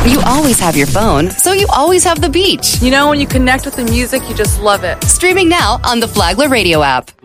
You always have your phone, so you always have the beach. You know, when you connect with the music, you just love it. Streaming now on the Flagler Radio app.